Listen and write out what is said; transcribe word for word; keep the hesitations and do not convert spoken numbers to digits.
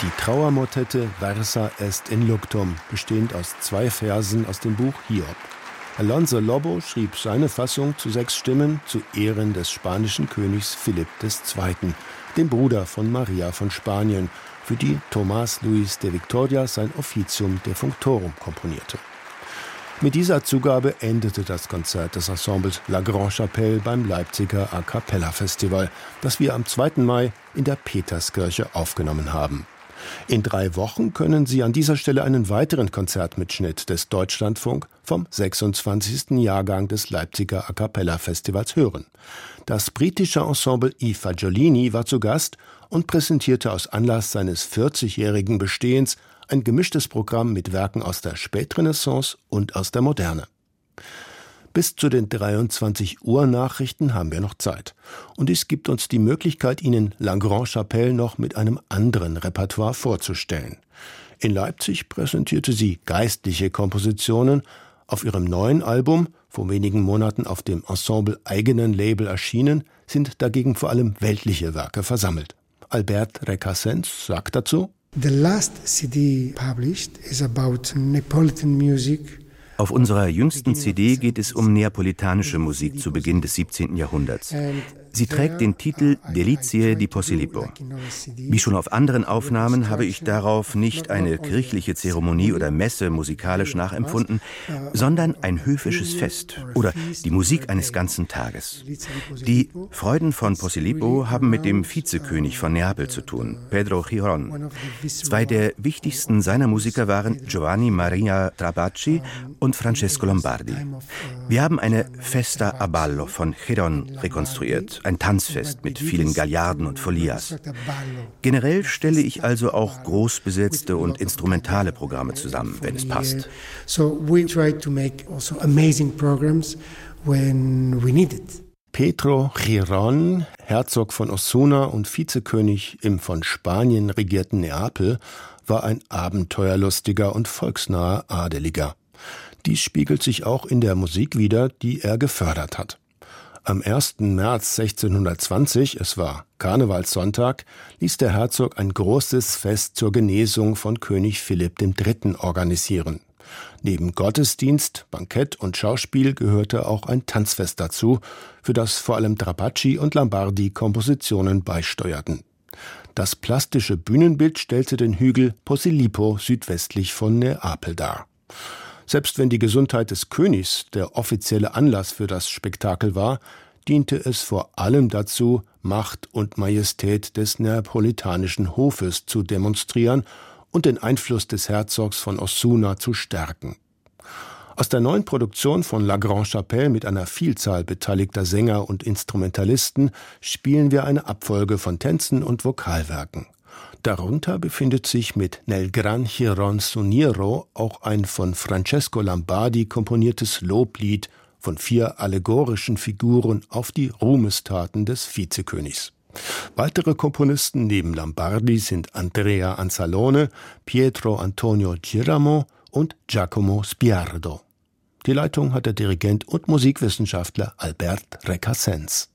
die Trauermotette Versa est in luctum, bestehend aus zwei Versen aus dem Buch Hiob. Alonso Lobo schrieb seine Fassung zu sechs Stimmen zu Ehren des spanischen Königs Philipp der Zweite., dem Bruder von Maria von Spanien, für die Tomás Luis de Victoria sein Officium Defunctorum komponierte. Mit dieser Zugabe endete das Konzert des Ensembles La Grande Chapelle beim Leipziger A Cappella Festival, das wir am zweiten Mai in der Peterskirche aufgenommen haben. In drei Wochen können Sie an dieser Stelle einen weiteren Konzertmitschnitt des Deutschlandfunk vom sechsundzwanzigsten Jahrgang des Leipziger A Cappella Festivals hören. Das britische Ensemble I Fagiolini war zu Gast und präsentierte aus Anlass seines vierzigjährigen Bestehens ein gemischtes Programm mit Werken aus der Spätrenaissance und aus der Moderne. Bis zu den dreiundzwanzig Uhr Nachrichten haben wir noch Zeit. Und dies gibt uns die Möglichkeit, Ihnen La Grande Chapelle noch mit einem anderen Repertoire vorzustellen. In Leipzig präsentierte sie geistliche Kompositionen. Auf ihrem neuen Album, vor wenigen Monaten auf dem Ensemble-eigenen Label erschienen, sind dagegen vor allem weltliche Werke versammelt. Albert Recasens sagt dazu: The last C D published is about Neapolitan music. Auf unserer jüngsten C D geht es um neapolitanische Musik zu Beginn des siebzehnten Jahrhunderts. Sie trägt den Titel Delizie di Posillipo. Wie schon auf anderen Aufnahmen habe ich darauf nicht eine kirchliche Zeremonie oder Messe musikalisch nachempfunden, sondern ein höfisches Fest oder die Musik eines ganzen Tages. Die Freuden von Posillipo haben mit dem Vizekönig von Neapel zu tun, Pedro Giron. Zwei der wichtigsten seiner Musiker waren Giovanni Maria Trabacci und Francesco Lombardi. Wir haben eine Festa a Ballo von Giron rekonstruiert, ein Tanzfest mit vielen Gallarden und Folias. Generell stelle ich also auch groß besetzte und instrumentale Programme zusammen, wenn es passt. So we try to make also amazing programs when we need it. Pedro Giron, Herzog von Osuna und Vizekönig im von Spanien regierten Neapel, war ein abenteuerlustiger und volksnaher Adeliger. Dies spiegelt sich auch in der Musik wider, die er gefördert hat. Am ersten März sechzehnhundertzwanzig, es war Karnevalssonntag, ließ der Herzog ein großes Fest zur Genesung von König Philipp der Dritte. organisieren. Neben Gottesdienst, Bankett und Schauspiel gehörte auch ein Tanzfest dazu, für das vor allem Trabacci und Lombardi Kompositionen beisteuerten. Das plastische Bühnenbild stellte den Hügel Posillipo südwestlich von Neapel dar. Selbst wenn die Gesundheit des Königs der offizielle Anlass für das Spektakel war, diente es vor allem dazu, Macht und Majestät des neapolitanischen Hofes zu demonstrieren und den Einfluss des Herzogs von Osuna zu stärken. Aus der neuen Produktion von La Grande Chapelle mit einer Vielzahl beteiligter Sänger und Instrumentalisten spielen wir eine Abfolge von Tänzen und Vokalwerken. Darunter befindet sich mit Nel Gran Giron Suniero auch ein von Francesco Lombardi komponiertes Loblied von vier allegorischen Figuren auf die Ruhmestaten des Vizekönigs. Weitere Komponisten neben Lombardi sind Andrea Anzalone, Pietro Antonio Giramo und Giacomo Spiardo. Die Leitung hat der Dirigent und Musikwissenschaftler Albert Recasens.